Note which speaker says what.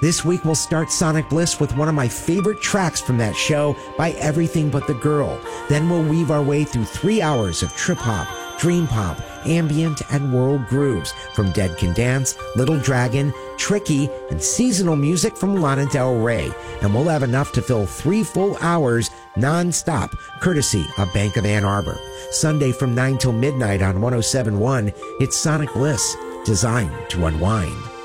Speaker 1: This week we'll start Sonic Bliss with one of my favorite tracks from that show by Everything But the Girl. Then we'll weave our way through 3 hours of trip hop, dream pop, ambient, and world grooves from Dead Can Dance, Little Dragon, Tricky, and seasonal music from Lana Del Rey. And we'll have enough to fill 3 full hours non-stop, courtesy of Bank of Ann Arbor. Sunday from 9 till midnight on 107.1, it's Sonic Bliss, designed to unwind.